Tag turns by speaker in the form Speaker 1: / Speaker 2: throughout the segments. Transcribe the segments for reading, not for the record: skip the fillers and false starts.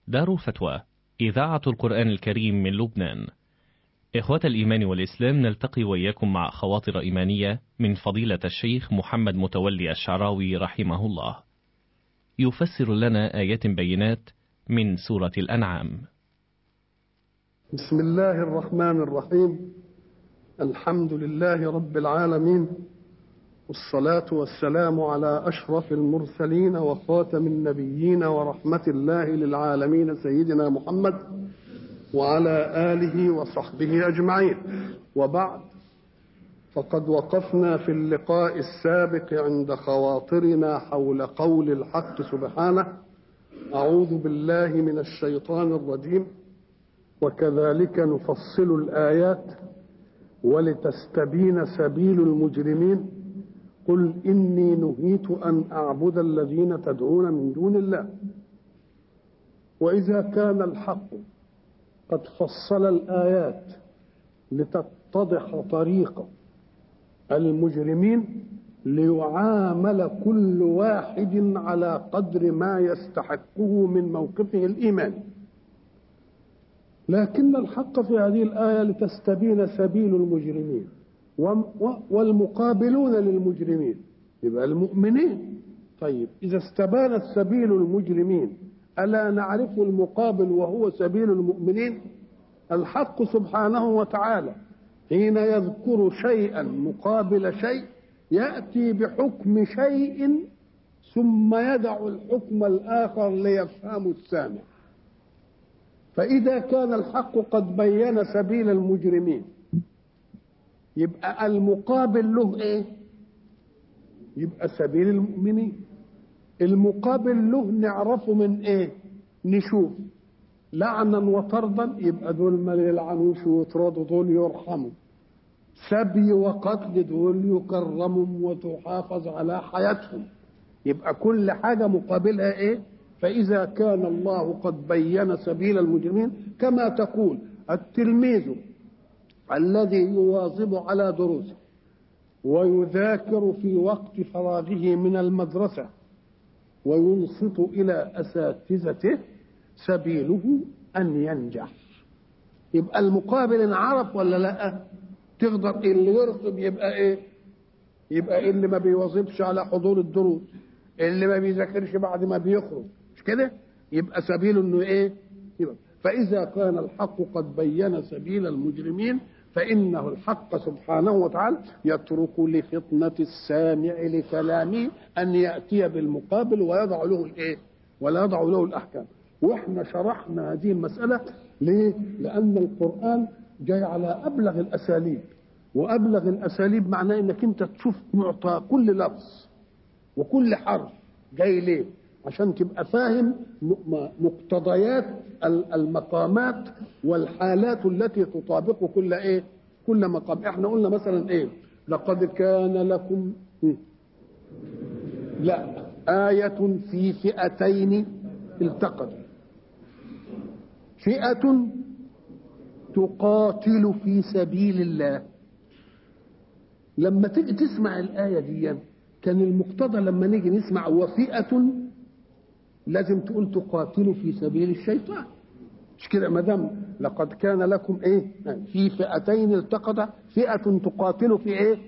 Speaker 1: دار الفتوى إذاعة القرآن الكريم من لبنان. إخوة الإيمان والإسلام، نلتقي وإياكم مع خواطر إيمانية من فضيلة الشيخ محمد متولي الشعراوي رحمه الله، يفسر لنا آيات بينات من سورة الأنعام.
Speaker 2: بسم الله الرحمن الرحيم. الحمد لله رب العالمين، والصلاة والسلام على أشرف المرسلين وخاتم النبيين ورحمة الله للعالمين سيدنا محمد وعلى آله وصحبه أجمعين. وبعد، فقد وقفنا في اللقاء السابق عند خواطرنا حول قول الحق سبحانه: أعوذ بالله من الشيطان الرجيم، وكذلك نفصل الآيات ولتستبين سبيل المجرمين، قل إني نهيت أن أعبد الذين تدعون من دون الله. وإذا كان الحق قد فصل الآيات لتتضح طريق المجرمين ليعامل كل واحد على قدر ما يستحقه من موقفه الإيماني، لكن الحق في هذه الآية لتستبين سبيل المجرمين والمقابلون للمجرمين يبقى المؤمنين. طيب، إذا استبانت سبيل المجرمين ألا نعرف المقابل وهو سبيل المؤمنين؟ الحق سبحانه وتعالى حين يذكر شيئا مقابل شيء يأتي بحكم شيء ثم يدع الحكم الآخر ليفهم السامع. فإذا كان الحق قد بين سبيل المجرمين يبقى المقابل له ايه؟ يبقى سبيل المؤمنين. المقابل له نعرفه من ايه؟ نشوف لعنا وطردا، يبقى دول ما يلعنوش ويطردوا، دول يرحموا. سبي وقتل، دول يكرموا وتحافظ على حياتهم. يبقى كل حاجة مقابلها ايه؟ فإذا كان الله قد بين سبيل المجرمين، كما تقول التلميذ الذي يواظب على دروسه ويذاكر في وقت فراغه من المدرسة وينصت إلى أساتذته سبيله أن ينجح. يبقى المقابل انعرف ولا لا؟ تقدر اللي يرسب يبقى ايه؟ يبقى اللي ما بيواظبش على حضور الدروس، اللي ما بيذاكرش بعد ما بيخرج، مش كده؟ يبقى سبيله انه ايه؟ يبقى فإذا كان الحق قد بين سبيل المجرمين فإنه الحق سبحانه وتعالى يترك لفطنة السامع لكلامه أن يأتي بالمقابل ويضع له الإيه؟ ولا يضع له الأحكام. وإحنا شرحنا هذه المسألة ليه؟ لأن القرآن جاي على أبلغ الأساليب، وأبلغ الأساليب معناه إنك أنت تشوف معطى كل لفظ وكل حرف جاي ليه؟ عشان تبقى فاهم مقتضيات المقامات والحالات التي تطابق كل ايه؟ كل مقام. احنا قلنا مثلا ايه؟ لقد كان لكم آية في فئتين التقتا، فئة تقاتل في سبيل الله. لما تيجي تسمع الآية دي كان المقتضى لما نيجي نسمع وفئة لازم تقول تقاتلوا في سبيل الشيطان، مش كده؟ ما دام لقد كان لكم ايه؟ في فئتين التقتا، فئة تقاتل في ايه؟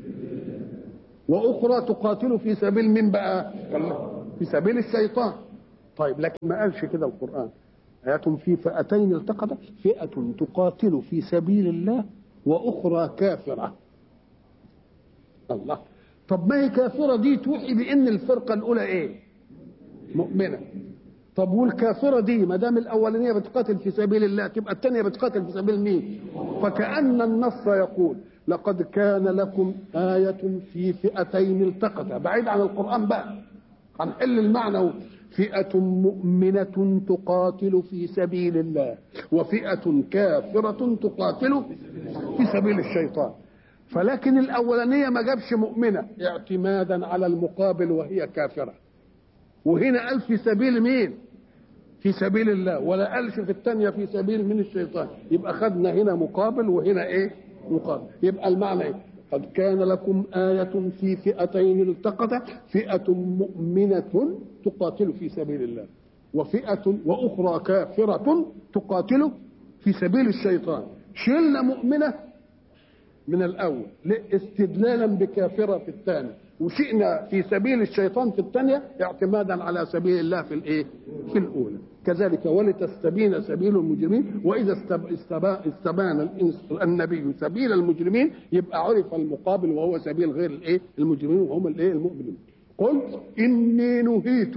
Speaker 2: واخرى تقاتل في سبيل من بقى؟ في سبيل الشيطان. طيب، لكن ما قالش كده القرآن. آيات في فئتين التقتا، فئة تقاتل في سبيل الله واخرى كافرة. الله، طب ما هي كافرة دي توحي بان الفرقة الاولى ايه؟ مؤمنة. طب والكافرة دي ما دام الأولانية بتقاتل في سبيل الله تبقى الثانية بتقاتل في سبيل مين؟ فكأن النص يقول لقد كان لكم آية في فئتين التقتا، بعيد عن القرآن بقى، هنحل المعنى. فئة مؤمنة تقاتل في سبيل الله وفئة كافرة تقاتل في سبيل الشيطان. فلكن الأولانية ما جابش مؤمنة اعتمادا على المقابل وهي كافرة، وهنا قال في سبيل مين؟ في سبيل الله، ولا قالش في الثانية في سبيل من الشيطان. يبقى خدنا هنا مقابل وهنا ايه؟ مقابل. يبقى المعنى ايه؟ قد كان لكم آية في فئتين التقتا، فئة مؤمنة تقاتل في سبيل الله وفئة وأخرى كافرة تقاتل في سبيل الشيطان. شلنا مؤمنة من الأول استدلالا بكافرة في الثاني، وشئنا في سبيل الشيطان في الثانية اعتمادا على سبيل الله في الإيه؟ في الأولى. كذلك ولتستبين سبيل المجرمين، وإذا استبان النبي سبيل المجرمين يبقى عرف المقابل وهو سبيل غير الإيه؟ المجرمين، وهم الإيه؟ المؤمنين. قل إني نهيت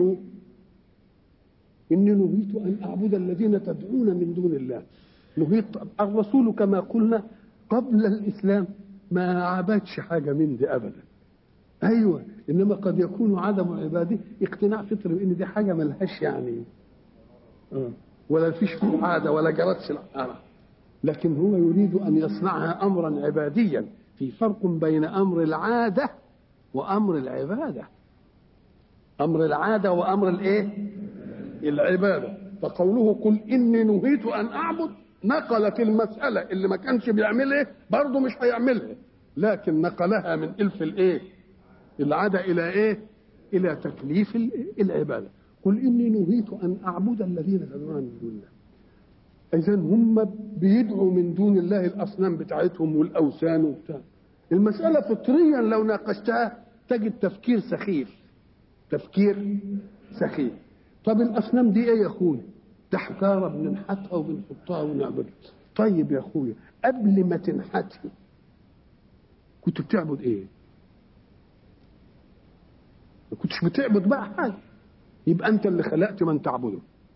Speaker 2: أن أعبد الذين تدعون من دون الله. نهيت. الرسول كما قلنا قبل الإسلام ما عبدش حاجة من دي أبدا. أيوة، إنما قد يكون عدم عباده اقتناع فطري بأن دي حاجة ملهاش يعني ولا فيش فيه عادة ولا جرتش العادة، لكن هو يريد أن يصنعها أمرا عباديا. في فرق بين أمر العادة وأمر العبادة. أمر العادة وأمر الإيه؟ العبادة. فقوله قل إني نهيت أن أعبد نقلت المسألة اللي ما كانش بيعملها برضه مش هيعملها، لكن نقلها من إلف الإيه؟ العادة إلى إيه؟ إلى تكليف العبادة. قل إني نهيت أن أعبد الذين تدعون من دون الله. إذن هم بيدعوا من دون الله الأصنام بتاعتهم والأوثان وبتاع. المسألة فطريا لو ناقشتها تجد تفكير سخيف. تفكير سخيف. طب الأصنام دي إيه يا أخوي؟ ده حجارة بننحتها وبنحطها ونعبدها. طيب يا أخوي قبل ما تنحتها كنت بتعبد إيه؟ ما كنتش بتعبد بقى حاجة. يبقى أنت اللي خلقت من تعبده،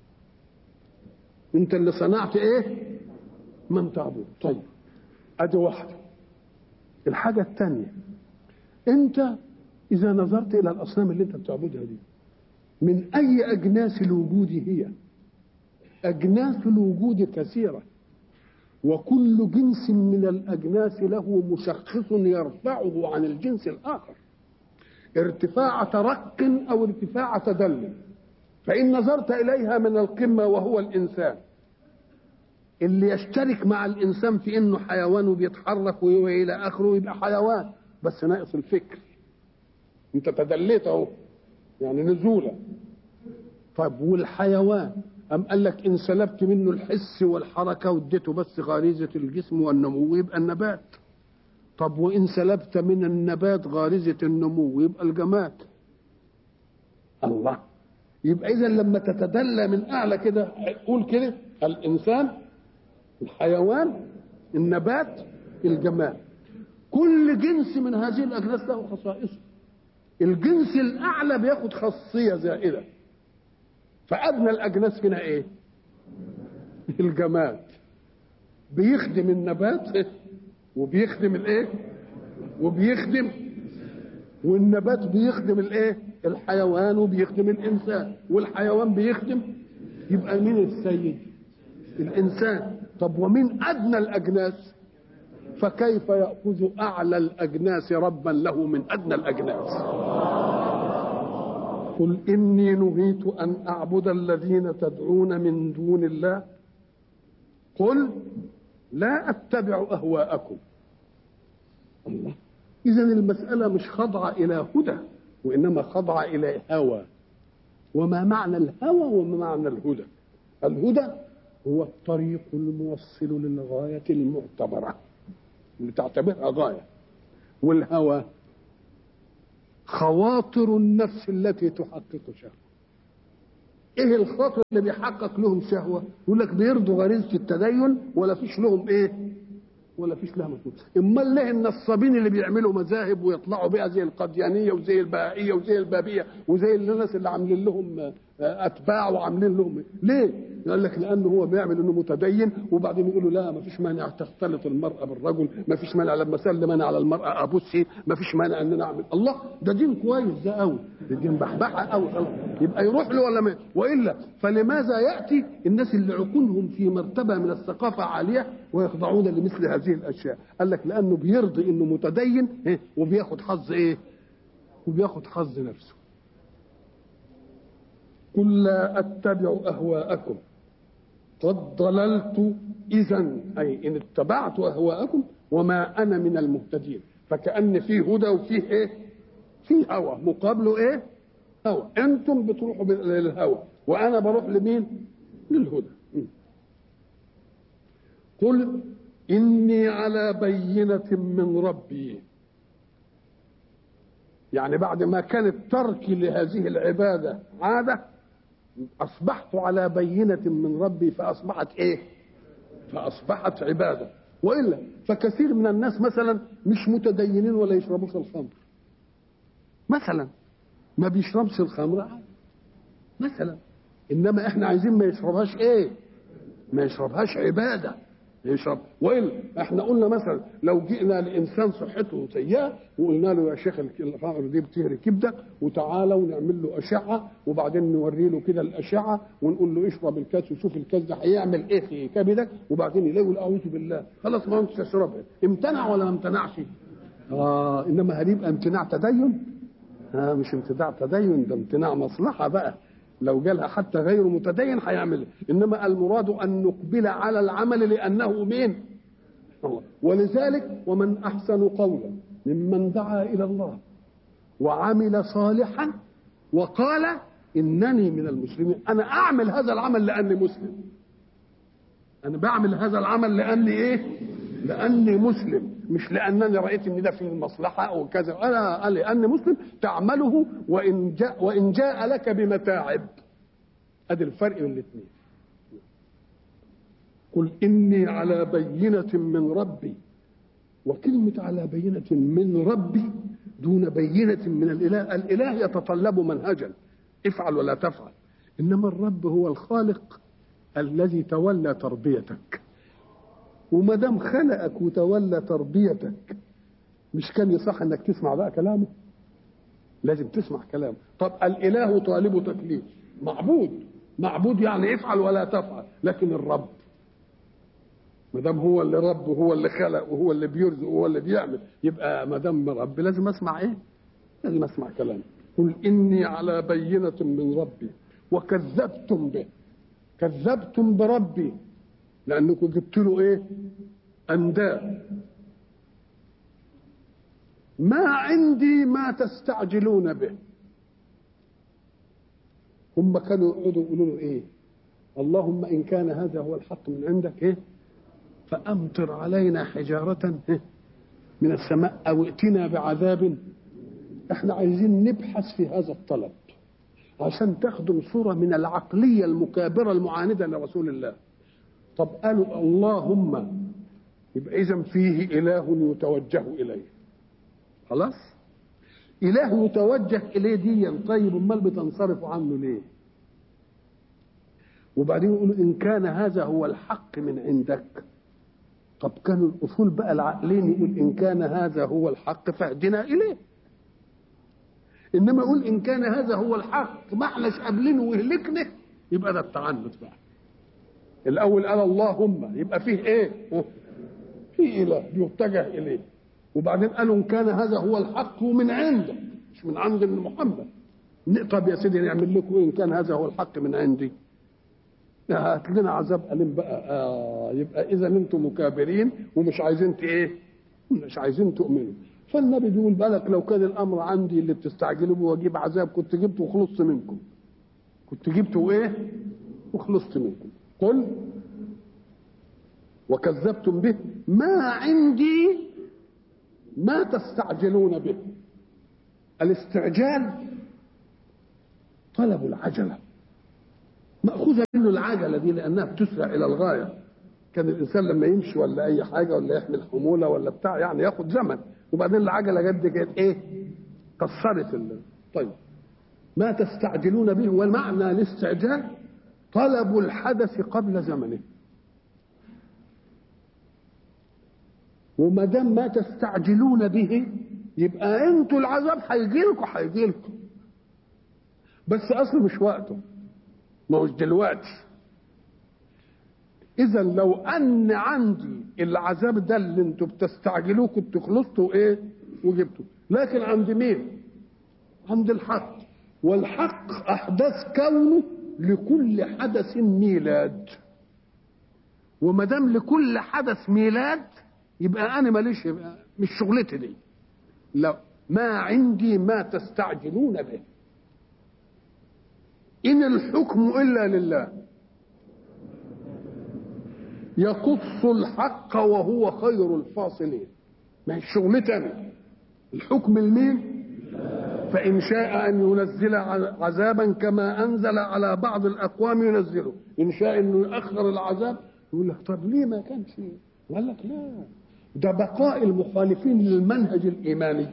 Speaker 2: أنت اللي صنعت إيه؟ من تعبده. طيب أدي واحدة. الحاجة الثانية، أنت إذا نظرت إلى الأصنام اللي أنت بتعبدها دي من أي أجناس الوجود هي؟ أجناس الوجود كثيرة، وكل جنس من الأجناس له مشخص يرفعه عن الجنس الآخر ارتفاع ترق أو ارتفاع تدل. فإن نظرت إليها من القمة وهو الإنسان اللي يشترك مع الإنسان في إنه حيوان وبيتحرك وإلى آخره يبقى حيوان بس ناقص الفكر. أنت تدليت أهو يعني نزولا. طب والحيوان أم قال لك إن سلبت منه الحس والحركة واديته بس غريزة الجسم والنمو يبقى النبات. طب وإن سلبت من النبات غريزة النمو يبقى الجماد. الله. يبقى إذا لما تتدلى من أعلى كده قول كده الإنسان، الحيوان، النبات، الجماد. كل جنس من هذه الأجناس له خصائصه. الجنس الأعلى بياخد خاصية زائدة. فأدنى الأجناس هنا إيه؟ الجماد. بيخدم النبات وبيخدم الإيه؟ وبيخدم، والنبات بيخدم الإيه؟ الحيوان وبيخدم الإنسان، والحيوان بيخدم. يبقى مين السيد؟ الإنسان. طب ومين أدنى الأجناس؟ فكيف يأخذ أعلى الأجناس ربا له من أدنى الأجناس؟ قل إني نهيت أن أعبد الذين تدعون من دون الله قل لا أتبع أهواءكم. الله. إذن المسألة مش خاضعة إلى هدى وإنما خاضعة إلى هوى. وما معنى الهوى وما معنى الهدى؟ الهدى هو الطريق الموصل للغاية المعتبرة اللي تعتبرها غاية، والهوى خواطر النفس التي تحقق شهوة. ايه الخاطر اللي بيحقق لهم شهوة؟ يقول لك بيرضوا غريزة التدين ولا فيش لهم ايه؟ ولا فيش لها مفهوم. امال ليه النصابين اللي بيعملوا مذاهب ويطلعوا بيها زي القديانية وزي البهائية وزي البابية وزي الناس اللي عاملين لهم اتباع وعاملين لهم ليه؟ قال لك لانه هو بيعمل انه متدين وبعدين يقولوا لا ما فيش مانع تختلط المرأة بالرجل، ما فيش مانع لما اسلم انا على المرأة ابوسي، ما فيش مانع ان انا اعمل. الله، ده دين كويس ده قوي، ده دين بحبحه قوي. يبقى يروح له ولا ما؟ والا فلماذا ياتي الناس اللي عقولهم في مرتبه من الثقافه عاليه ويخضعون لمثل هذه الاشياء؟ قال لك لانه بيرضي انه متدين وبياخد حظ ايه؟ وبياخد حظ نفسه. قل لا اتبع اهواءكم قد ضللت اذا، اي ان اتبعت اهواءكم وما انا من المهتدين. فكأن فيه هدى وفيه ايه؟ فيه هوى مقابله ايه؟ هوى. انتم بتروحوا للهوى وانا بروح لمين؟ للهدى. قل اني على بينة من ربي، يعني بعد ما كان الترك لهذه العبادة عادة اصبحت على بينة من ربي، فاصبحت ايه؟ فاصبحت عبادة. والا فكثير من الناس مثلا مش متدينين ولا يشربوش الخمر مثلا، ما بيشربش الخمر مثلا، انما احنا عايزين ما يشربهاش ايه؟ ما يشربهاش عباده، يشرب. والا احنا قلنا مثلا لو جئنا لانسان صحته سيئه وقلنا له يا شيخ الخمر دي بتهري كبدك، وتعالى ونعمل له اشعه وبعدين نوري له كده الاشعه ونقول له اشرب الكاس وشوف الكاس ده هيعمل ايه في كبدك، وبعدين يلاقي اعوذ بالله خلاص ما انتش تشربها، امتنع ولا ما امتنعش؟ انما هيبقى امتناع تدين؟ مش امتناع تدين، ده امتناع مصلحه بقى. لو جالها حتى غير متدين هيعمل، انما المراد ان نقبل على العمل لانه مين؟ الله. ولذلك ومن احسن قولا ممن دعا الى الله وعمل صالحا وقال انني من المسلمين. انا اعمل هذا العمل لاني مسلم، انا بعمل هذا العمل لاني ايه؟ لاني مسلم، مش لانني رايت ان ده فيه المصلحه او كذا. انا لاني مسلم تعمله وان جاء لك بمتاعب. ادي الفرق بين الاثنين. قل اني على بينه من ربي، وكلمه على بينه من ربي دون بينه من الاله. الاله يتطلب منهجا افعل ولا تفعل، انما الرب هو الخالق الذي تولى تربيتك، وما دام خلقك وتولى تربيتك مش كان يصح انك تسمع بقى كلامه؟ لازم تسمع كلامه. طب الاله طالب تكليف، معبود يعني افعل ولا تفعل، لكن الرب ما دام هو اللي رب وهو اللي خلق وهو اللي بيرزق وهو اللي بيعمل، يبقى ما دام رب لازم اسمع ايه؟ لازم اسمع كلامه. قل اني على بينة من ربي وكذبتم به. كذبتم بربي لانكم جبت له ايه؟ انداد. ما عندي ما تستعجلون به. هم كانوا يقعدوا يقولوا له ايه؟ اللهم ان كان هذا هو الحق من عندك ايه؟ فامطر علينا حجارة من السماء او ائتنا بعذاب. احنا عايزين نبحث في هذا الطلب عشان تاخدوا صورة من العقلية المكابرة المعاندة لرسول الله. طب قالوا اللهم، يبقى اذا فيه اله يتوجه اليه. خلاص، اله يتوجه اليه دي، طيب امال بتنصرفوا عنه ليه؟ وبعدين يقولوا ان كان هذا هو الحق من عندك. طب كانوا الاصول بقى العقلين يقول ان كان هذا هو الحق فاهدنا اليه، انما يقول ان كان هذا هو الحق ما احناش قابلينه وهلكنا، يبقى ده التعنت بقى. الاول قال اللهم، يبقى فيه ايه؟ فيه اله يتجه اليه. وبعدين قالوا ان كان هذا هو الحق من عندك، مش من عند محمد. طب يا سيدي نعمل لكم ايه ان كان هذا هو الحق من عندي؟ هات لنا عذاب أليم بقى. يبقى اذا انتم مكابرين ومش عايزين ايه؟ مش عايزين تؤمنوا. فالنبي بيقول بالك لو كان الامر عندي اللي بتستعجلوا واجيب عذاب كنت جبته وخلصت منكم، كنت جبته ايه وخلصت منكم. قل وكذبتم به ما عندي ما تستعجلون به. الاستعجال طلب العجله، ماخوذه منه العجله دي لانها بتسرع الى الغايه. كان الانسان لما يمشي ولا اي حاجه ولا يحمل حموله ولا بتاع يعني ياخد زمن، وبعدين العجله جد كانت ايه؟ كسرت طيب ما تستعجلون به، والمعنى الاستعجال طلب الحدث قبل زمنه. وما دام ما تستعجلون به يبقى انتوا العذاب هيجي لكم بس اصله مش وقته، ما هوش دلوقتي. اذا لو ان عندي العذاب ده اللي انتوا بتستعجلوه كنت خلصتوا ايه وجبته، لكن عند مين؟ عند الحق. والحق احداث كونه لكل حدث ميلاد، وما دام لكل حدث ميلاد يبقى انا ماليش، مش شغلتي دي. لو ما عندي ما تستعجلون به إن الحكم إلا لله يقص الحق وهو خير الفاصلين. ما هي شغلتنا الحكم لمين؟ فإن شاء أن ينزل عذابا كما أنزل على بعض الأقوام ينزله، إن شاء أنه يؤخر العذاب يقول لك طب ليه ما كانش؟ قال لك لا، ده بقاء المخالفين للمنهج الإيماني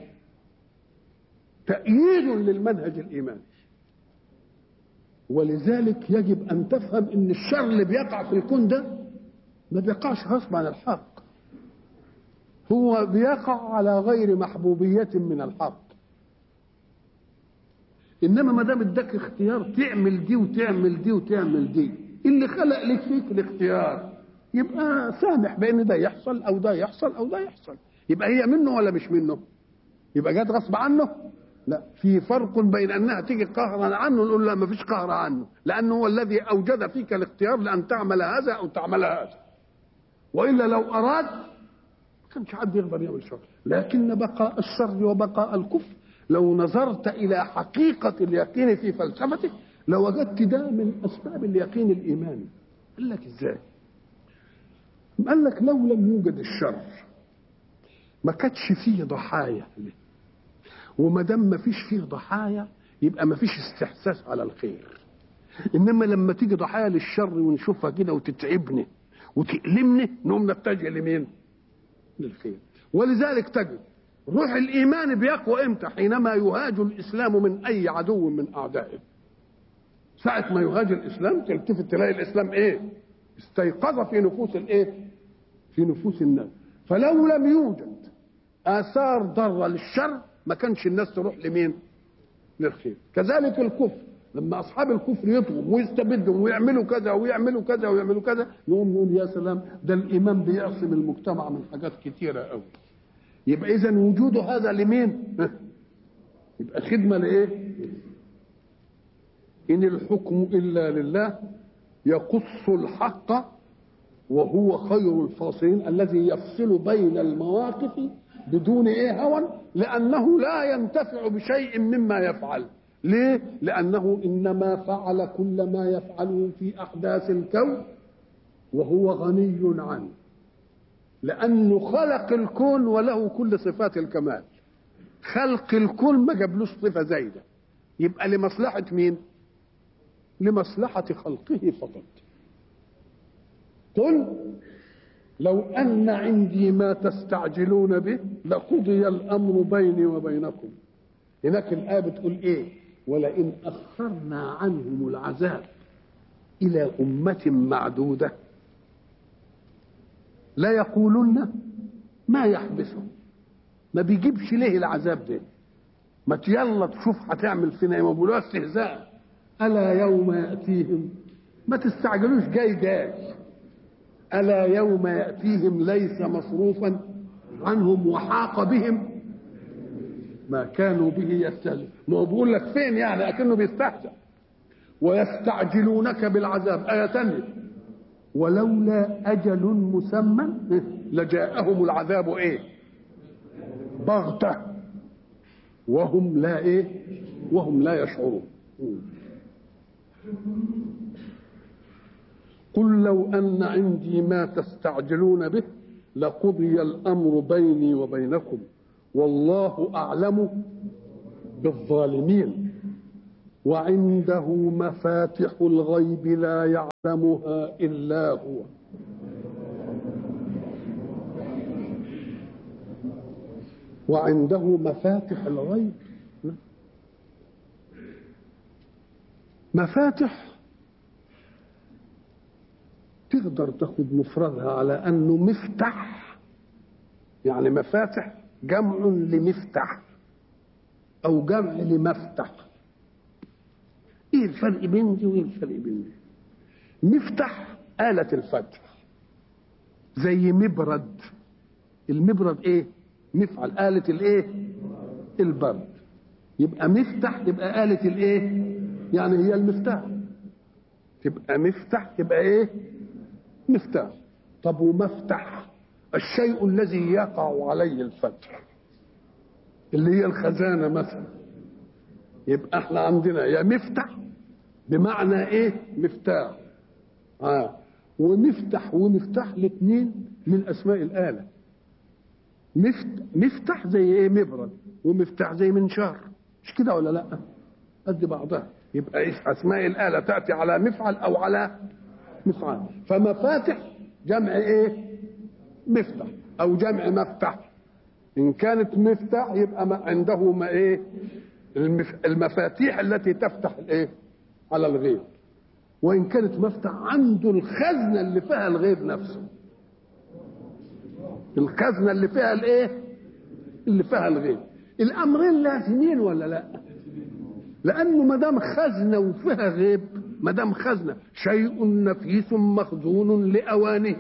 Speaker 2: تأييد للمنهج الإيماني. ولذلك يجب أن تفهم أن الشر اللي بيقع في الكون ده ما بيقعش غصب عن الحق، هو بيقع على غير محبوبية من الحق. انما ما دام اداك اختيار تعمل دي وتعمل دي وتعمل دي، اللي خلق لك فيك الاختيار يبقى سامح بان ده يحصل او ده يحصل او ده يحصل. يبقى هي منه ولا مش منه؟ يبقى جت غصب عنه؟ لا، في فرق بين انها تيجي قهرا عنه نقول لا ما فيش قهر عنه، لانه هو الذي اوجد فيك الاختيار لان تعمل هذا او تعمل هذا، والا لو اراد ما كانش حد يقدر يعمل شر. لكن بقاء الشر وبقاء الكفر لو نظرت إلى حقيقة اليقين في فلسفته لوجدت ده من أسباب اليقين الإيماني. قال لك إزاي؟ قال لك لو لم يوجد الشر ما كانش فيه ضحايا، وما دام ما فيش فيه ضحايا يبقى ما فيش استحساس على الخير. إنما لما تيجي ضحايا للشر ونشوفها كده وتتعبني وتألمني نقوم نتجه لمين؟ للخير. ولذلك تجد روح الإيمان بيقوى إمتى؟ حينما يهاج الإسلام من أي عدو من أعدائه. ساعة ما يهاج الإسلام تلتفت تلاقي الإسلام إيه؟ استيقظ في نفوس الإيه؟ في نفوس الناس. فلو لم يوجد آثار ضارة للشر ما كانش الناس تروح لمين؟ للخير. كذلك الكفر، لما أصحاب الكفر يطغوا ويستبدوا ويعملوا كذا ويعملوا كذا ويعملوا كذا نقول يا سلام ده الإيمان بيعصم المجتمع من حاجات كتيرة قوي. يبقى إذن وجود هذا لمين؟ يبقى خدمة لإيه؟ إن الحكم إلا لله يقص الحق وهو خير الفاصلين، الذي يفصل بين المواقف بدون هوى، لأنه لا ينتفع بشيء مما يفعل. ليه؟ لأنه إنما فعل كل ما يفعله في أحداث الكون وهو غني عنه، لأنه خلق الكون وله كل صفات الكمال. خلق الكون ما جابلوش صفة زايدة، يبقى لمصلحة مين؟ لمصلحة خلقه فقط. قل لو أن عندي ما تستعجلون به لقضي الأمر بيني وبينكم. هناك الآية بتقول إيه؟ ولئن أخرنا عنهم العذاب إلى أمة معدودة لا يقولون ما يحبسهم. ما بيجيبش ليه العذاب ده؟ ما يلا تشوف هتعمل فينا ايه؟ ما بيقولوها استهزاء. ألا يوم يأتيهم، ما تستعجلوش، جاي. ألا يوم يأتيهم ليس مصروفا عنهم وحاق بهم ما كانوا به يستهزئون. ما هو بيقول لك فين يعني أكنه بيستهزأ. ويستعجلونك بالعذاب، آية تانية ولولا أجل مسمى لجاءهم العذاب إيه؟ بغتة وهم لا إيه؟ وهم لا يشعرون. قل لو أن عندي ما تستعجلون به لقضي الأمر بيني وبينكم والله أعلم بالظالمين وعنده مفاتح الغيب لا يعلمها إلا هو. وعنده مفاتح الغيب. مفاتح تقدر تاخد مفردها على أنه مفتح، يعني مفاتح جمع لمفتح أو جمع لمفتح. ايه الفرق بين دي وايه الفرق بين دي؟ مفتح آلة الفتح زي مبرد. المبرد ايه؟ مفعل آلة الايه؟ البرد. يبقى مفتح تبقى آلة الايه؟ يعني هي المفتاح، تبقى مفتح تبقى ايه؟ مفتاح. طب ومفتح الشيء الذي يقع عليه الفتح اللي هي الخزانة مثلا. يبقى احنا عندنا يا مفتح بمعنى ايه؟ مفتاح. ومفتاح الاثنين من اسماء الآلة. مفتاح زي ايه؟ مبرد. ومفتاح زي منشار، مش كده ولا لا؟ قد بعضها. يبقى ايش اسماء الآلة تأتي على مفعل او على مفعل. فمفاتح جمع ايه؟ مفتاح او جمع مفتاح. ان كانت مفتاح يبقى عنده ما ايه؟ المفاتيح التي تفتح الايه؟ على الغيب. وان كانت مفتاح عنده الخزنه اللي فيها الغيب نفسه. الخزنه اللي فيها الايه؟ اللي فيها الغيب. الامرين لازمين ولا لا؟ لانه ما دام خزنه وفيها غيب، ما دام خزنه شيء نفيس مخزون لاوانه،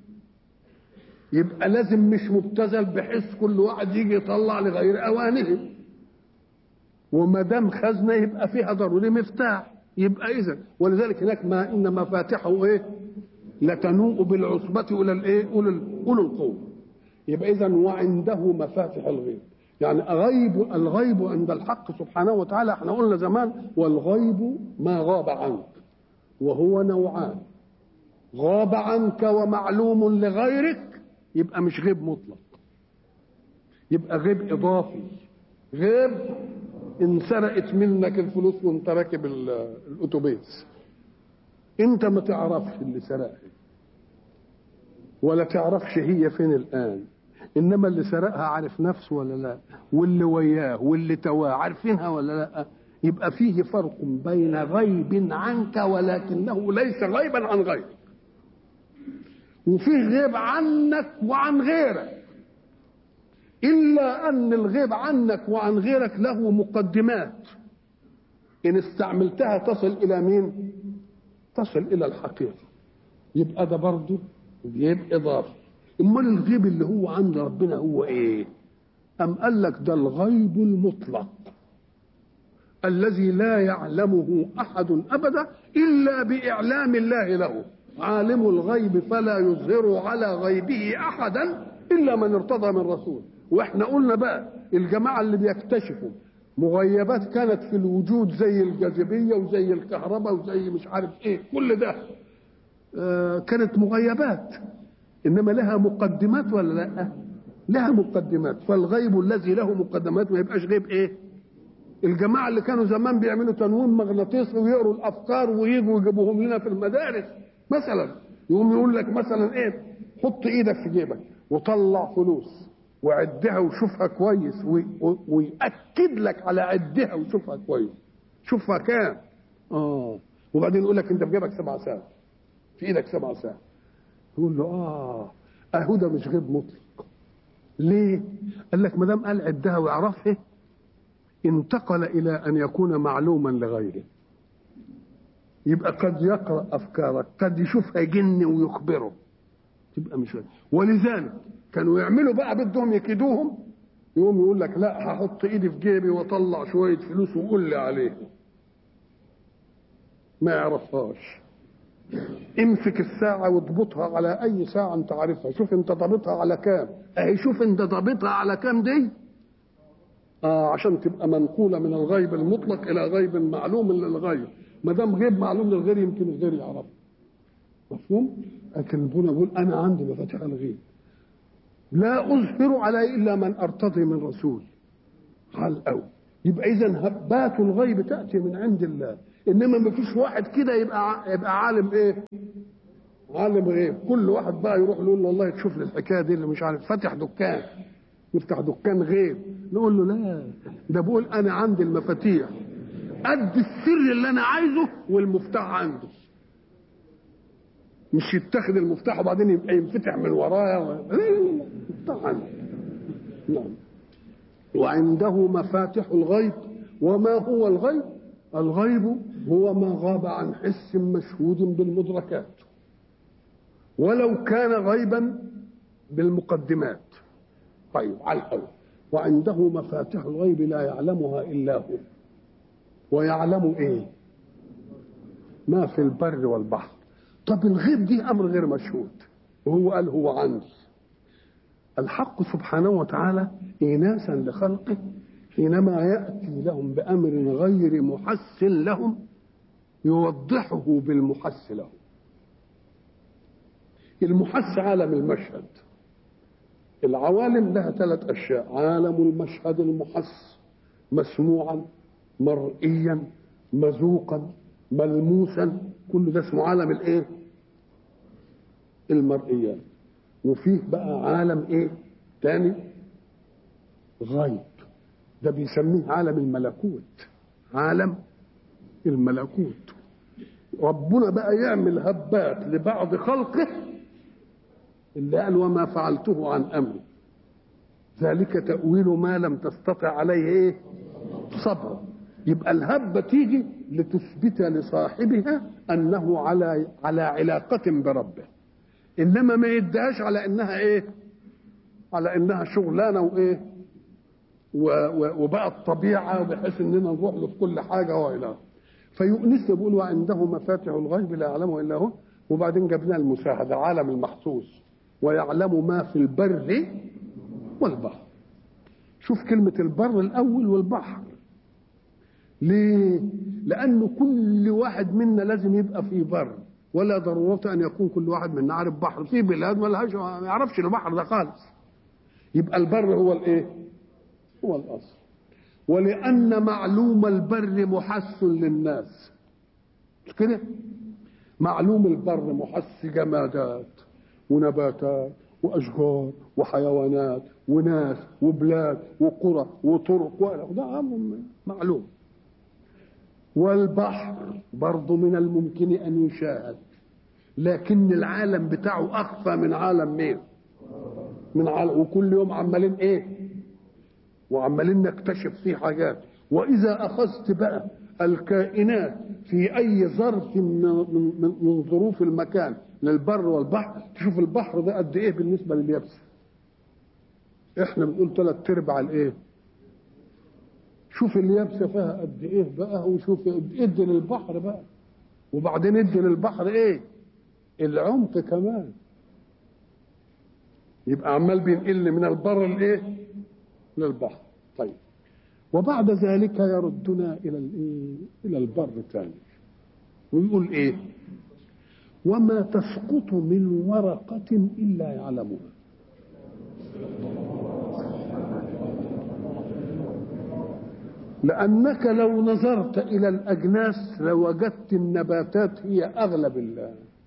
Speaker 2: يبقى لازم مش مبتذل بحيث كل واحد يجي يطلع لغير اوانه. وما دام خزنه يبقى فيها ضروري مفتاح. يبقى اذا ولذلك هناك ما ان مفاتحه ايه؟ لتنوء بالعصبة الى الايه؟ اولو القوه. يبقى اذا وعنده مفاتح الغيب، يعني الغيب عند الحق سبحانه وتعالى. احنا قلنا زمان والغيب ما غاب عنك، وهو نوعان: غاب عنك ومعلوم لغيرك، يبقى مش غيب مطلق، يبقى غيب اضافي. غيب ان سرقت منك الفلوس وانت راكب الاتوبيس، انت ما تعرفش اللي سرقها ولا تعرفش هي فين الان، انما اللي سرقها عارف نفسه ولا لا؟ واللي وياه واللي تواه عارفينها ولا لا؟ يبقى فيه فرق بين غيب عنك ولكنه ليس غيبا عن غيرك، وفيه غيب عنك وعن غيرك. إلا أن الغيب عنك وعن غيرك له مقدمات، إن استعملتها تصل إلى مين؟ تصل إلى الحقيقة. يبقى ده برضه غيب إضافي. أمال الغيب اللي هو عند ربنا هو إيه؟ أم قال لك ده الغيب المطلق الذي لا يعلمه أحد أبدا إلا بإعلام الله له. عالم الغيب فلا يظهر على غيبه أحدا إلا من ارتضى من رسول. واحنا قلنا بقى الجماعه اللي بيكتشفوا مغيبات كانت في الوجود زي الجاذبيه وزي الكهرباء وزي مش عارف ايه، كل ده كانت مغيبات، انما لها مقدمات ولا لا؟ لها مقدمات. فالغيب الذي له مقدمات ما يبقاش غيب ايه؟ الجماعه اللي كانوا زمان بيعملوا تنويم مغناطيسي ويقروا الافكار ويجوا يجيبوهم لنا في المدارس مثلا، يقوم يقول لك مثلا ايه؟ حط ايدك في جيبك وطلع فلوس وعدها وشوفها كويس، ويأكد لك على عدها وشوفها كويس، شوفها كام. وبعدين يقول لك انت في جيبك 7 ساعات، في ايدك 7 ساعات. يقول له اهو ده مش غيب مطلق. ليه؟ قال لك ما دام قال عدها ويعرفها انتقل الى ان يكون معلوما لغيره. يبقى قد يقرأ افكارك، قد يشوفها جن ويخبره، تبقى مش غيب. ولذلك كانوا يعملوا بقى بدهم يكيدوهم، يقوم يقول لك لا هحط ايدي في جيبي واطلع شويه فلوس وقول لي عليه، ما يعرفهاش. امسك الساعه واضبطها على اي ساعه انت عارفها، شوف انت ضابطها على كام، اهي شوف انت ضابطها على كام دي، عشان تبقى منقوله من الغيب المطلق الى غيب معلوم للغير. ما دام غيب معلوم للغير يمكن الغير يعرفه، مفهوم؟ لكن ربنا بيقول انا عندي مفاتيح الغيب لا اظهر عليه الا من ارتضي من رسول. على الاول يبقى اذا هبات الغيب تاتي من عند الله، انما ما فيش واحد كده يبقى عالم ايه؟ عالم غيب. كل واحد بقى يروح يقول له والله تشوف لي الحكايه دي اللي مش عارف، فاتح دكان، يفتح دكان غيب، نقول له لا، ده بقول انا عندي المفاتيح قد السر اللي انا عايزه والمفتاح عنده، مش يتخذ المفتاح وبعدين يبقى ينفتح من ورايا طبعا. نعم. وعنده مفاتح الغيب. وما هو الغيب؟ الغيب هو ما غاب عن حس مشهود بالمدركات ولو كان غيبا بالمقدمات. طيب على الأول وعنده مفاتح الغيب لا يعلمها إلا هو. ويعلم ايه؟ ما في البر والبحر. طب الغيب دي امر غير مشهود، وهو قال هو عندي. الحق سبحانه وتعالى إيناسا لخلقه حينما يأتي لهم بأمر غير محسن لهم يوضحه بالمحس له. المحس عالم المشهد. العوالم لها 3 أشياء: عالم المشهد المحس، مسموعا، مرئيا، مذوقا، ملموسا، كل ده اسمه عالم الايه؟ المرئيات. وفيه بقى عالم ايه تاني؟ غيب، ده بيسميه عالم الملكوت. عالم الملكوت ربنا بقى يعمل هبات لبعض خلقه، اللي قال وما فعلته عن امري ذلك تأويل ما لم تستطع عليه ايه؟ صبرا. يبقى الهبة تيجي لتثبت لصاحبها انه على علاقة بربه، انما ما يدهاش على انها ايه؟ على انها شغلانة وايه؟ وبقى الطبيعة بحيث اننا نروح له في كل حاجة والى فيؤنس بيقول وعنده مفاتح الغيب لا يعلمه الا هو. وبعدين جبنا المشاهدة عالم المحسوس، ويعلم ما في البر والبحر. شوف كلمة البر الأول والبحر ليه؟ لأنه كل واحد منا لازم يبقى في بر، ولا ضرورة أن يكون كل واحد منا عارف بحر. في بلاد ما يعرفش البحر ده خالص. يبقى البر هو الإيه؟ هو الأصل. ولأن معلوم البر محس للناس، مش كده؟ معلوم البر محس، جمادات ونباتات واشجار وحيوانات وناس وبلاد وقرى وطرق، ده امر معلوم. والبحر برضه من الممكن ان يشاهد، لكن العالم بتاعه اخفى من عالم مين؟ من عالم. وكل يوم عمالين ايه؟ وعمالين نكتشف فيه حاجات. واذا اخذت بقى الكائنات في اي ظرف من ظروف المكان للبر والبحر، تشوف البحر ده قد ايه بالنسبه لليابسه. احنا بنقول 3/4 الايه؟ شوف اليابسه فيها قد ايه بقى، وشوف ادي للبحر بقى، وبعدين ادي للبحر ايه؟ العمق كمان. يبقى عمال بينقل من البر الايه؟ للبحر. طيب، وبعد ذلك يردنا الى الايه؟ الى البر تاني، ويقول ايه؟ وما تسقط من ورقة إلا يعلمها. لأنك لو نظرت إلى الأجناس لوجدت النباتات هي أغلب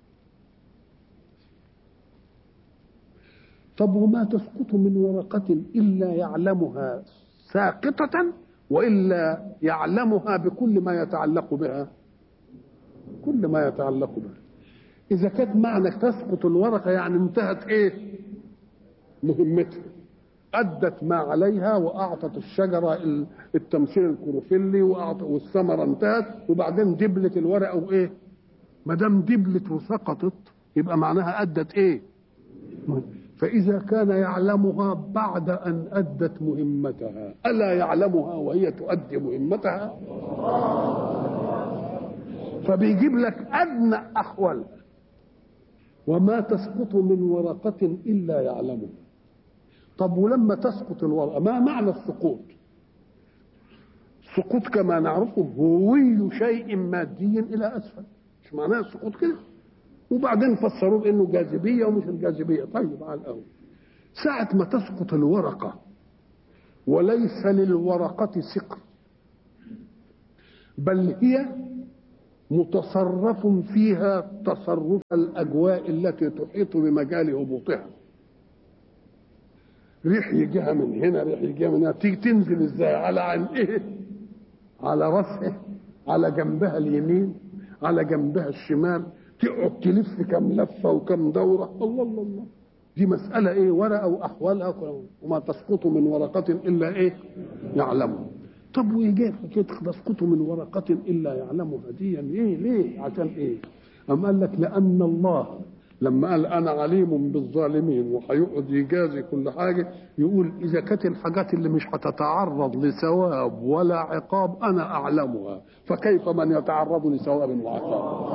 Speaker 2: طب وما تسقط من ورقة إلا يعلمها ساقطة، وإلا يعلمها بكل ما يتعلق بها، كل ما يتعلق بها. إذا كانت معنى تسقط الورقة يعني انتهت إيه؟ مهمتها، أدت ما عليها وأعطت الشجرة التمثيل الكروفيلي والثمرة انتهت، وبعدين دبلت الورقة وإيه؟ ما دام دبلت وسقطت يبقى معناها أدت إيه؟ فإذا كان يعلمها بعد أن أدت مهمتها، ألا يعلمها وهي تؤدي مهمتها؟ فبيجيب لك أدنى أحوالها. وما تسقط من ورقة إلا يعلمها. طب ولما تسقط الورقة ما معنى السقوط؟ السقوط كما نعرفه هوي شيء مادي إلى أسفل، مش معناه السقوط كده؟ وبعدين فسروه بأنه جاذبية ومش الجاذبية. طيب على الأول، ساعة ما تسقط الورقة وليس للورقة سقر، بل هي متصرف فيها تصرف الأجواء التي تحيط بمجال هبوطها. ريح يجيها من هنا، ريح يجيها من هنا، تيجي تنزل ازاي؟ على عن ايه؟ على راسها، على جنبها اليمين، على جنبها الشمال، تقعد تلف كم لفه وكم دوره. الله الله الله، دي مساله ايه؟ ورقه واحوالها. وما تسقط من ورقه الا ايه؟ يعلمها. طب ويجي حكايه تسقط من ورقه الا يعلمها دي يعني ايه؟ ليه؟ عشان ايه؟ أم قال لك لأن الله لما قال أنا عليم بالظالمين وهيقعد يجازي كل حاجة، يقول إذا كانت الحاجات اللي مش هتتعرض لثواب ولا عقاب أنا أعلمها، فكيف من يتعرض لثواب وعقاب؟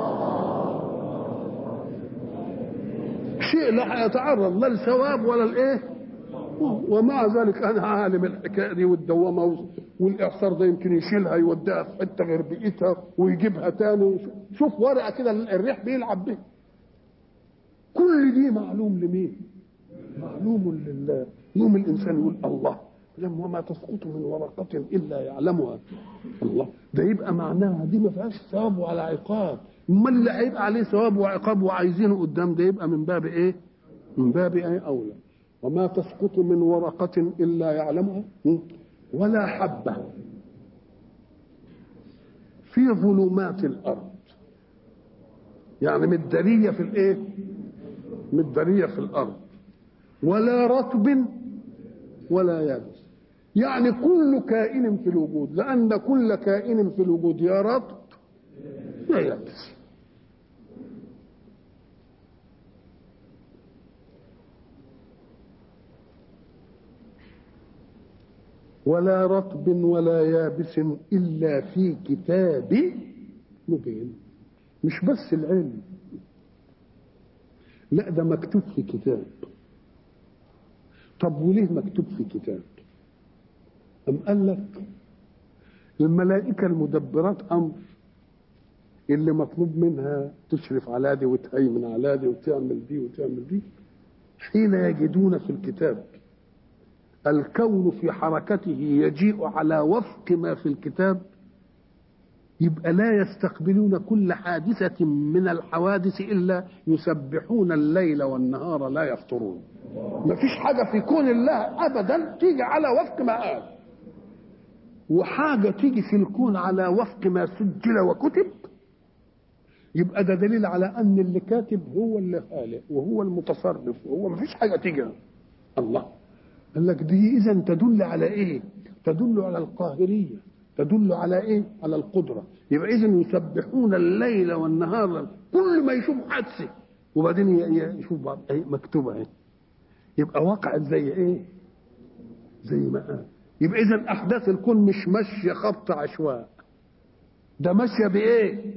Speaker 2: شيء لا هيتعرض لا لثواب ولا الإيه ومع ذلك انا عالم الحكايه دي والدوامه والاعصار ده يمكن يشيلها يوديها في حته غير بيئتها ويجيبها تاني. شوف ورقه كده الريح بيلعب بيها. كل دي معلوم لمين؟ معلوم لله. يوم الانسان يقول الله لما ما تسقط من ورقه الا يعلمها. الله ده يبقى معناها دي ما فيهاش ثواب ولا عقاب. امال اللي هيبقى عليه ثواب وعقاب وعايزينه قدام ده يبقى من باب ايه؟ من باب ايه اولى. وما تسقط من ورقة إلا يعلمها ولا حبة في ظلمات الأرض، يعني مدارية في الإيه؟ مدارية في الأرض، ولا رطب ولا يابس. يعني كل كائن في الوجود، لأن كل كائن في الوجود يا رطب يا يابس. ولا رطب ولا يابس إلا في كتاب مبين. مش بس العلم، لا ده مكتوب في كتاب. طب وليه مكتوب في كتاب؟ أم قال لك الملائكة المدبرات أمر اللي مطلوب منها تشرف على دي وتهيمن على دي وتعمل دي وتعمل دي، حين يجدون في الكتاب الكون في حركته يجيء على وفق ما في الكتاب، يبقى لا يستقبلون كل حادثة من الحوادث إلا يسبحون الليل والنهار لا يفطرون. ما فيش حاجة في كون الله أبدا تيجي على وفق ما قال، وحاجة تيجي في الكون على وفق ما سجل وكتب، يبقى ده دليل على أن اللي كاتب هو اللي خالق وهو المتصرف وهو ما فيش حاجة تيجي. الله قال لك دي إذا تدل على إيه؟ تدل على القاهرية، تدل على إيه؟ على القدرة. يبقى إذا يسبحون الليل والنهار، كل ما يشوف حادثة وبعدين يشوف بعض إيه مكتوبة إيه، يبقى وقعت زي إيه؟ زي ما قال. يبقى إذا أحداث الكون مش ماشية خبط عشواء، ده ماشية بإيه؟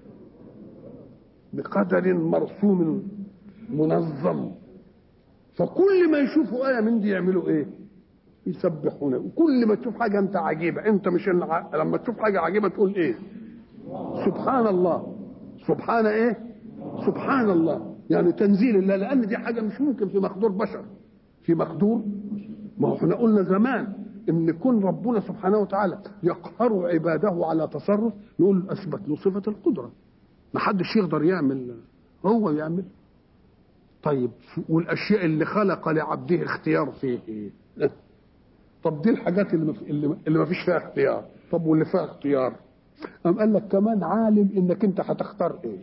Speaker 2: بقدر مرسوم منظم. فكل ما يشوفوا آية من دي يعملوا إيه؟ يسبحونه. وكل ما تشوف حاجة أنت عجيبة، أنت مش لما تشوف حاجة عجيبة تقول إيه؟ سبحان الله. سبحان إيه؟ سبحان الله، يعني تنزيل الله، لأن دي حاجة مش ممكن في مقدور بشر. في مقدور، ما هو احنا قلنا زمان إن كون ربنا سبحانه وتعالى يقهر عباده على تصرف، نقول أثبت له صفة القدرة، ما حدش يقدر يعمل، هو يعمل. طيب والاشياء اللي خلق لعبده اختيار فيه ايه؟ طب دي الحاجات اللي ما فيش فيها اختيار. طب واللي فيها اختيار قام قال لك كمان عالم انك انت هتختار ايه،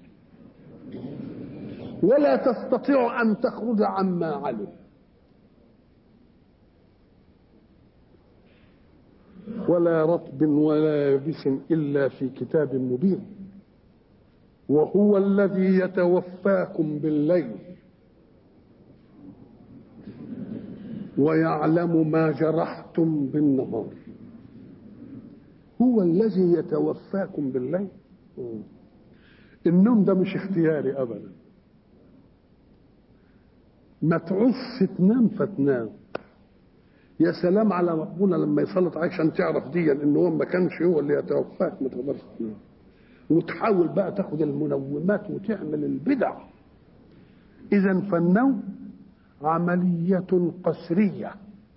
Speaker 2: ولا تستطيع ان تخرج عما علم. ولا رطب ولا يابس الا في كتاب مبين. وهو الذي يتوفاكم بالليل ويعلم ما جرحتم بالنهار. هو الذي يتوفاكم بالليل. النوم ده مش اختياري ابدا، ما تعوزش تنام فتنام. يا سلام على ربنا لما يسلط عليك عشان تعرف دي ان هو ما كانش هو اللي يتوفاك ما تقدرش تنام، وتحاول بقى تاخد المنومات وتعمل البدع. اذا فالنوم عملية قسرية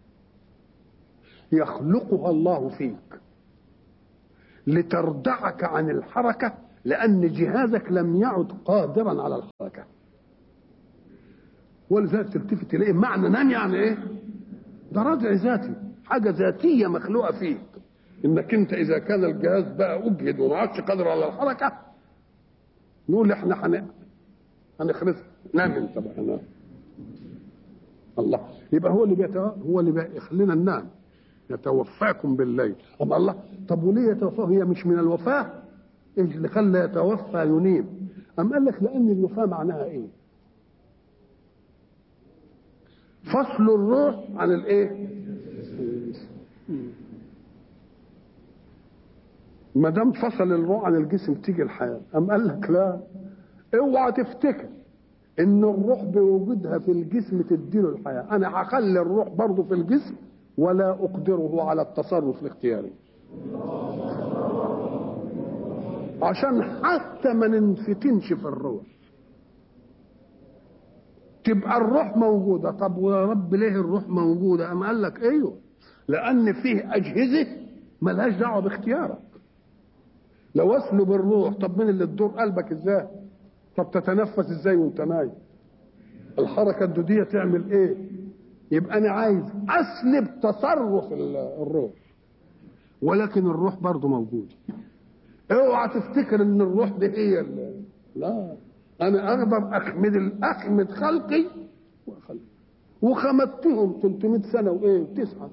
Speaker 2: يخلقها الله فيك لتردعك عن الحركة، لأن جهازك لم يعد قادرا على الحركة. ولذلك تلتفت تلاقي معنى نام يعني ايه؟ ده ردع ذاتي، حاجة ذاتية مخلوقة فيك، انك انت اذا كان الجهاز بقى اجهد وما عادش قادر على الحركة نقول احنا هنخرج. نام انت بقى، نام. الله يبقى هو اللي بيخلينا ننام، يتوفاكم بالليل. أما الله طب وليه يتوفاه؟ هي مش من الوفاة؟ ايش اللي خلى يتوفى ينيم؟ أم قال لك لأن الوفاة معناها ايه؟ فصل الروح عن الايه؟ ما دام فصل الروح عن الجسم تيجي الحياة. أم قال لك لا، اوعى تفتكر ان الروح بوجودها في الجسم تديله الحياه. انا هخلي الروح برضه في الجسم ولا اقدره على التصرف الاختياري، عشان حتى ما ننفتنش في الروح. تبقى الروح موجوده. طب ويا رب ليه الروح موجوده؟ أم قال لك ايوه، لان فيه اجهزه ملهاش دعوه باختيارك. لو اسلب الروح، طب مين اللي تدور قلبك ازاي؟ طب تتنفس ازاي وانت نايم؟ الحركه الدوديه تعمل ايه؟ يبقى انا عايز اسلب تصرف الروح، ولكن الروح برضه موجود. اوعى تفتكر ان الروح دي هي لا، انا اقدر اخمد خلقي وخمدتهم 300 سنه وايه وتسعه.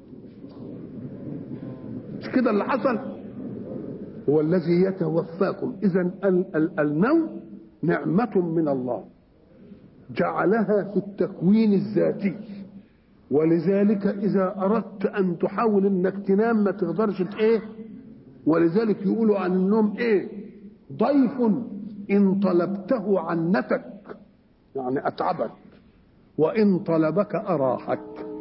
Speaker 2: مش كده اللي حصل؟ هو الذي يتوفاكم. اذا النوم نعمه من الله جعلها في التكوين الذاتي، ولذلك اذا اردت ان تحاول انك تنام ما تقدرش ايه. ولذلك يقولوا عن النوم ايه؟ ضيف ان طلبته عنتك، يعني اتعبك، وان طلبك اراحك.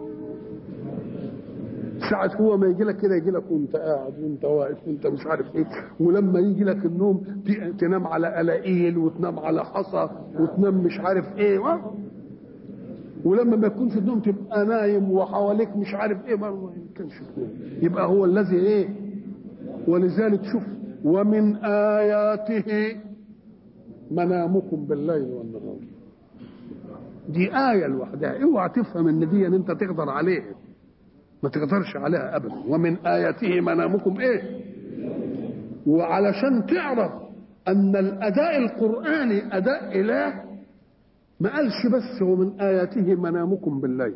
Speaker 2: ساعة هو ما يجي لك كده، يجي لك وانت قاعد وانت واقف وانت مش عارف ايه، ولما يجي لك النوم تنام على قلاقيل وتنام على حصى وتنام مش عارف ايه، ولما ما يكونش النوم تبقى نايم وحواليك مش عارف ايه، ما يمكنش تنام. يبقى هو الذي ايه. ولذلك شوف، ومن آياته منامكم بالليل والنهار. دي آية لوحدها، اوعى تفهم ان دي ان انت تقدر عليها، ما تقدرش عليها ابدا. ومن آياته منامكم ايه. وعلشان تعرف ان الاداء القرآني اداء اله، ما قالش بس ومن آياته منامكم بالليل،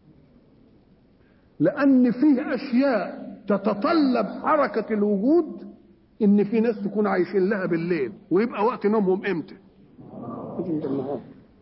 Speaker 2: لان فيه اشياء تتطلب حركة الوجود، ان في ناس تكون عايشين لها بالليل ويبقى وقت نومهم امتى؟ بالنهار.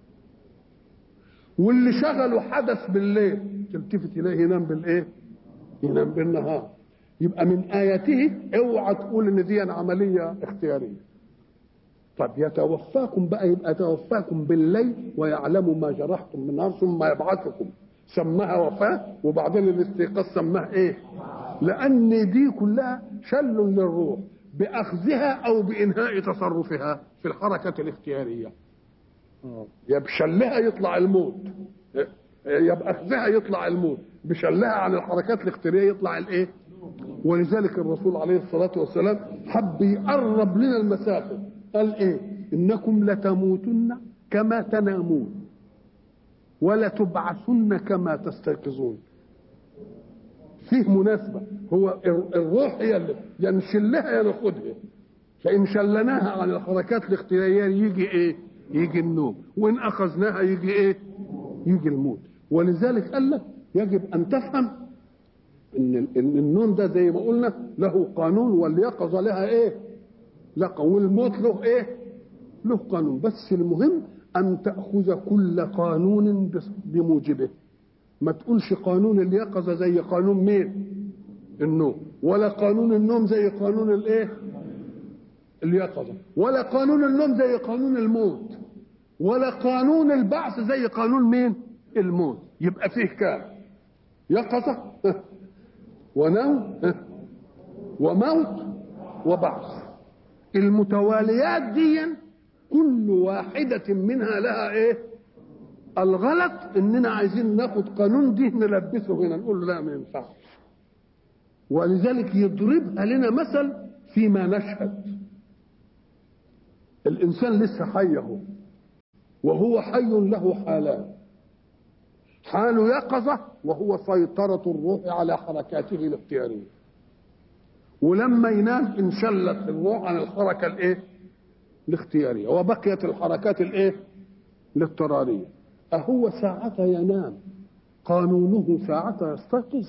Speaker 2: واللي شغله حدث بالليل تلتفت اليه ينام بالايه؟ ينام بالنهار. يبقى من آياته اوعى تقول ان دي عملية اختيارية. طب يتوفاكم بقى، يبقى يتوفاكم بالليل ويعلم ما جرحتم بالنهار ثم يبعثكم. سماها وفاة، وبعدين الاستيقاظ سماها ايه؟ لان دي كلها شل للروح باخذها او بانهاء تصرفها في الحركة الاختيارية. يا بشلها يطلع الموت، يا باخذها يطلع الموت، بشلها عن الحركات الاختيارية يطلع الايه؟ ولذلك الرسول عليه الصلاة والسلام حب يقرب لنا المسافة، قال ايه؟ انكم لتموتن كما تنامون ولتبعثن كما تستيقظون. فيه مناسبة. هو الروح هي اللي يا نشلها يا ناخدها، فإن شلناها عن الحركات الاختيارية يجي ايه؟ يجي النوم، وإن أخذناها يجي ايه؟ يجي الموت. ولذلك قال لك يجب أن تفهم إن النوم ده زي ما قلنا له قانون، واليقظة لها ايه؟ والموت له ايه؟ له قانون. بس المهم أن تأخذ كل قانون بموجبه. ما تقولش قانون اليقظة زي قانون مين؟ النوم، ولا قانون النوم زي قانون الايه؟ اليقظة، ولا قانون النوم زي قانون الموت، ولا قانون البعث زي قانون مين؟ الموت. يبقى فيه كام؟ يقظة ونوم وموت وبعث. المتواليات دي كل واحدة منها لها ايه؟ الغلط اننا عايزين ناخد قانون دي نلبسه هنا، نقول له لا ما ينفعش. ولذلك يضربها لنا مثل فيما نشهد. الانسان لسه حي اهو، وهو حي له حالان: حال يقظة وهو سيطرة الروح على حركاته الاختيارية، ولما ينام انشلت الروح عن الحركة الايه؟ الاختيارية، وبقيت الحركات الايه؟ الاضطرارية. أهو ساعة ينام قانونه ساعة يستيقظ؟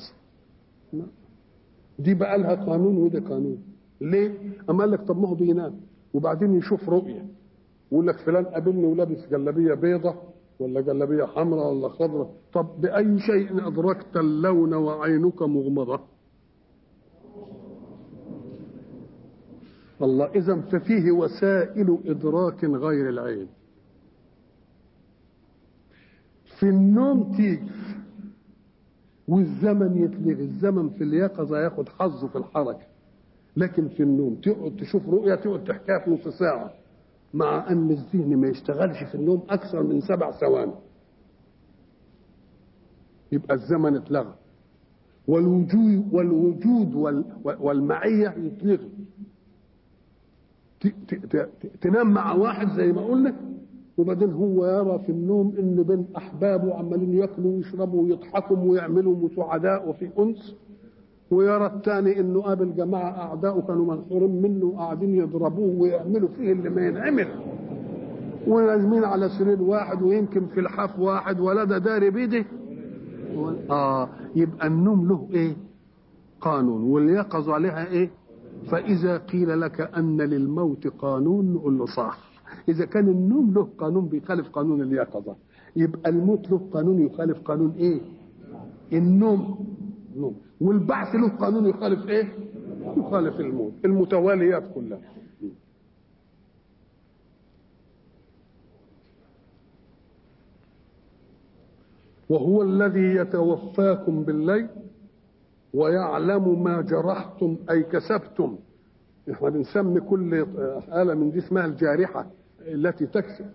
Speaker 2: دي بقى لها قانون وده قانون. ليه؟ أما قال لك طب ما هو بينام وبعدين يشوف رؤية، يقول لك فلان قابلني ولابس جلابية بيضة ولا جلابية حمراء ولا خضراء. طب بأي شيء أدركت اللون وعينك مغمضة؟ الله. إذا ففيه وسائل إدراك غير العين. في النوم تيجي والزمن يتلغي. الزمن في اليقظة ياخد حظه في الحركة، لكن في النوم تقعد تشوف رؤية تقعد تحكيها في نص ساعة، مع أن الذهن ما يشتغلش في النوم أكثر من 7 ثواني، يبقى الزمن اتلغى. والوجود والمعية يتلغي. تنام مع واحد زي ما قلنا، وبعدين هو يرى في النوم ان بين احبابه عمالين ياكلوا ويشربوا ويضحكوا ويعملوا سعداء وفي انس، ويرى الثاني انه قابل جماعه اعداءه كانوا منحورين منه وقاعدين يضربوه ويعملوا فيه اللي ما ينعمل، ونازمين على سرير واحد ويمكن في لحاف واحد ولا ده داري بيده. يبقى النوم له ايه؟ قانون، واليقظ عليها ايه؟ فاذا قيل لك ان للموت قانون نقول له صح. اذا كان النوم له قانون بيخالف قانون اليقظه، يبقى الموت له قانون يخالف قانون ايه؟ النوم. والبعث له قانون يخالف ايه؟ يخالف الموت. المتواليات كلها. وهو الذي يتوفاكم بالليل ويعلم ما جرحتم أي كسبتم. احنا بنسمي كل آلة من دي اسمها الجارحة التي تكسب.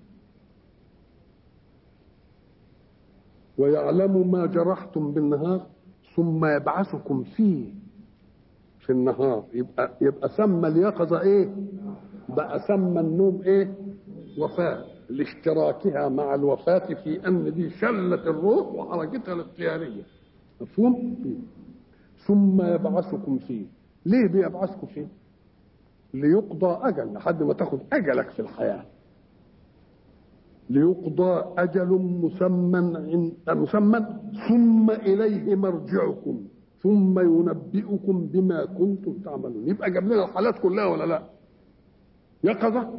Speaker 2: ويعلم ما جرحتم بالنهار ثم يبعثكم فيه في النهار. يبقى سمى اليقظة ايه؟ بقى سمى النوم ايه؟ وفاة، لاشتراكها مع الوفاة في ان دي شلة الروح وحركتها الاختيارية. مفهوم؟ ثم يبعثكم فيه. ليه بيبعثكم فيه؟ ليقضى اجل، لحد ما تاخد اجلك في الحياة. ليقضى اجل مسمى ثم اليه مرجعكم ثم ينبئكم بما كنتم تعملون. يبقى جاب لنا الحالات كلها ولا لا؟ يقظة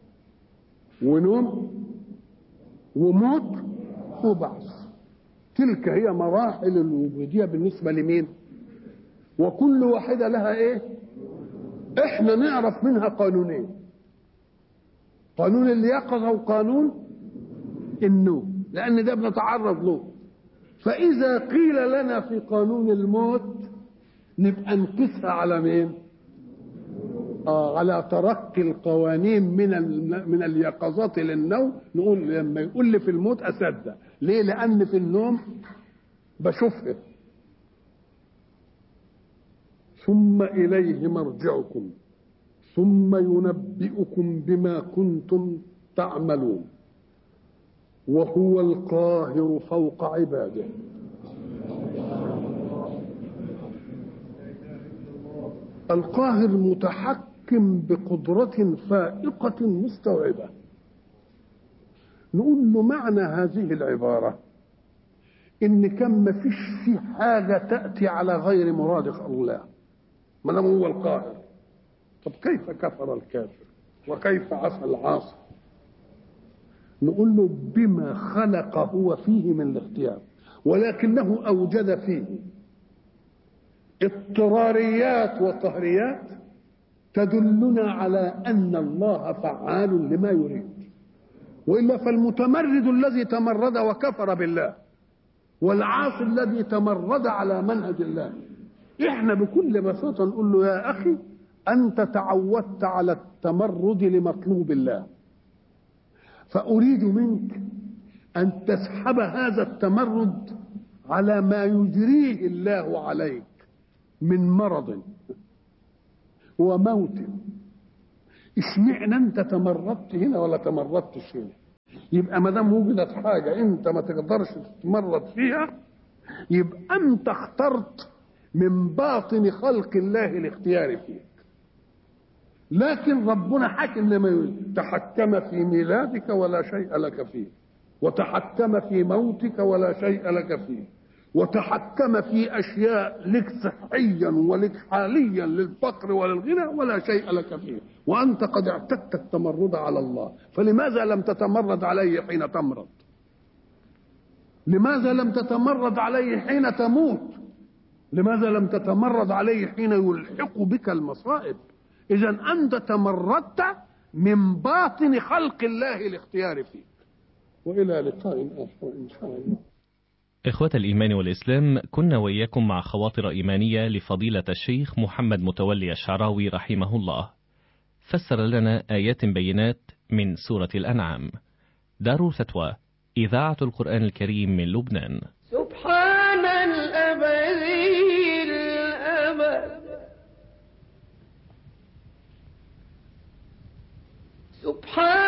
Speaker 2: ونوم وموت وبعث. تلك هي مراحل الوجودية بالنسبة لمين؟ وكل واحدة لها ايه؟ احنا نعرف منها قانونين: قانون اليقظة وقانون النوم، لان ده بنتعرض له. فاذا قيل لنا في قانون الموت نبقى نقيسها على مين؟ على ترقي القوانين من اليقظات للنوم. نقول لما يقول لي في الموت اصدق. ليه؟ لان في النوم بشوفها. ثم اليه مرجعكم ثم ينبئكم بما كنتم تعملون وهو القاهر فوق عباده. القاهر متحكم بقدرة فائقة مستوعبة. نقول له معنى هذه العبارة إن كان ما فيش في حاجة تأتي على غير مراد الله، ما دام هو القاهر. طب كيف كفر الكافر وكيف عصى العاصي؟ نقول له بما خلق هو فيه من الاختيار، ولكنه أوجد فيه اضطراريات وقهريات تدلنا على أن الله فعال لما يريد. وإلا فالمتمرد الذي تمرد وكفر بالله والعاصي الذي تمرد على منهج الله، احنا بكل بساطة نقول له يا أخي أنت تعودت على التمرد لمطلوب الله، فأريد منك أن تسحب هذا التمرد على ما يجريه الله عليك من مرض وموت. اشمعنى انت تمردت هنا ولا تمردتش هنا؟ يبقى ما دام وجدت حاجه انت ما تقدرش تتمرد فيها، يبقى انت اخترت من باطن خلق الله الاختيار فيك. لكن ربنا حكم لما يريد. تحكم في ميلادك ولا شيء لك فيه، وتحكم في موتك ولا شيء لك فيه، وتحكم في أشياء لك صحيا ولك حاليا للفقر وللغنى ولا شيء لك فيه، وأنت قد اعتدت التمرد على الله. فلماذا لم تتمرد عليه حين تمرض؟ لماذا لم تتمرد عليه حين تموت؟ لماذا لم تتمرد عليه حين يلحق بك المصائب؟ إذا أنت تمردت من باطن خلق الله الاختيار فيك، وإلى لقاء آخر إن شاء الله.
Speaker 1: إخوة الإيمان والإسلام، كنا وإياكم مع خواطر إيمانية لفضيلة الشيخ محمد متولي الشعراوي رحمه الله، فسر لنا آيات بينات من سورة الأنعام. دار فتوى إذاعة القرآن الكريم من لبنان.
Speaker 3: سبحان الأبدي الأبد، سبحان